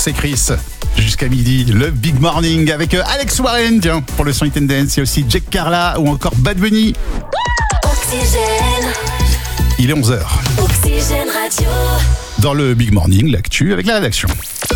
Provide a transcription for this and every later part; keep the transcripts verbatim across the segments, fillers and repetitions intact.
c'est Chris. Jusqu'à midi, le Big Morning avec Alex Warren, tiens, pour le son Hit and Dance. Il y a aussi Jack Carla ou encore Bad Bunny. Oxygène. Il est onze heures. Oxygène Radio. Dans le Big Morning, l'actu avec la rédaction.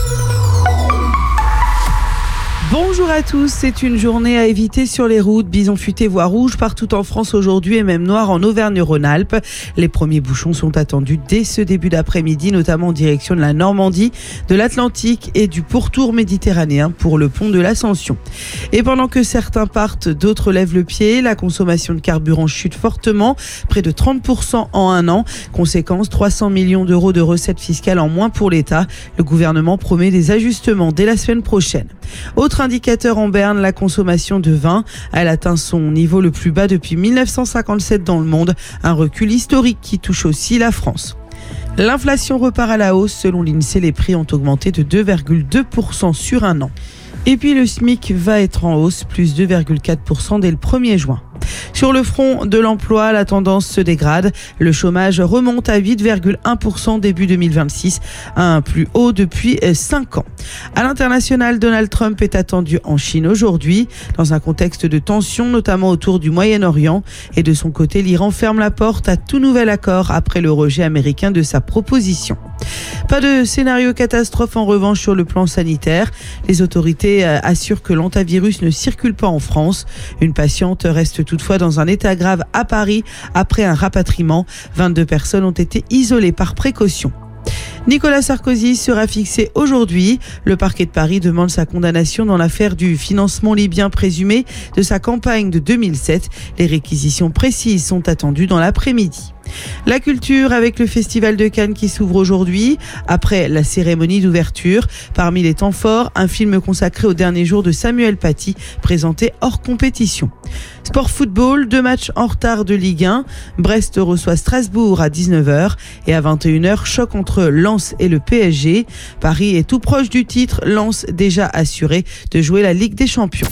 Bonjour à tous, c'est une journée à éviter sur les routes. Bison futé voie rouge partout en France aujourd'hui et même noir en Auvergne-Rhône-Alpes. Les premiers bouchons sont attendus dès ce début d'après-midi, notamment en direction de la Normandie, de l'Atlantique et du pourtour méditerranéen pour le pont de l'Ascension. Et pendant que certains partent, d'autres lèvent le pied. La consommation de carburant chute fortement, près de trente pour cent en un an. Conséquence, trois cents millions d'euros de recettes fiscales en moins pour l'État. Le gouvernement promet des ajustements dès la semaine prochaine. Autre indicateur en berne, la consommation de vin. Elle atteint son niveau le plus bas depuis mille neuf cent cinquante-sept dans le monde. Un recul historique qui touche aussi la France. L'inflation repart à la hausse. Selon l'INSEE, les prix ont augmenté de deux virgule deux pour cent sur un an. Et puis le SMIC va être en hausse, plus deux virgule quatre pour cent dès le premier juin. Sur le front de l'emploi, la tendance se dégrade. Le chômage remonte à huit virgule un pour cent début deux mille vingt-six, un plus haut depuis cinq ans. À l'international, Donald Trump est attendu en Chine aujourd'hui, dans un contexte de tension, notamment autour du Moyen-Orient. Et de son côté, l'Iran ferme la porte à tout nouvel accord après le rejet américain de sa proposition. Pas de scénario catastrophe en revanche sur le plan sanitaire. Les autorités assurent que l'hantavirus ne circule pas en France. Une patiente reste toutefois dans un état grave à Paris après un rapatriement. vingt-deux personnes ont été isolées par précaution. Nicolas Sarkozy sera fixé aujourd'hui. Le parquet de Paris demande sa condamnation dans l'affaire du financement libyen présumé de sa campagne de deux mille sept. Les réquisitions précises sont attendues dans l'après-midi. La culture avec le Festival de Cannes qui s'ouvre aujourd'hui, après la cérémonie d'ouverture. Parmi les temps forts, un film consacré au dernier jour de Samuel Paty, présenté hors compétition. Sport football, deux matchs en retard de Ligue un. Brest reçoit Strasbourg à dix-neuf heures et à vingt et une heures, choc entre Lens et le P S G. Paris est tout proche du titre, Lens déjà assuré de jouer la Ligue des Champions.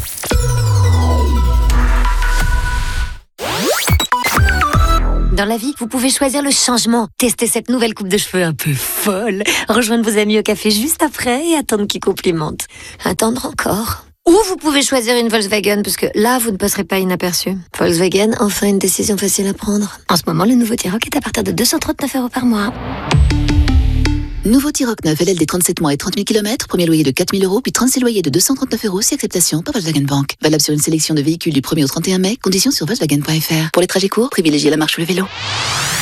Dans la vie, vous pouvez choisir le changement. Tester cette nouvelle coupe de cheveux un peu folle. Rejoindre vos amis au café juste après et attendre qu'ils complimentent. Attendre encore. Ou vous pouvez choisir une Volkswagen, parce que là, vous ne passerez pas inaperçu. Volkswagen, enfin une décision facile à prendre. En ce moment, le nouveau T-Roc est à partir de deux cent trente-neuf euros par mois. Nouveau T-Roc neuf, L L D trente-sept mois et trente mille kilomètres, premier loyer de quatre mille euros, puis trente-six loyers de deux cent trente-neuf euros, si acceptation par Volkswagen Bank. Valable sur une sélection de véhicules du premier au trente et un mai, conditions sur Volkswagen point F R. Pour les trajets courts, privilégiez la marche ou le vélo.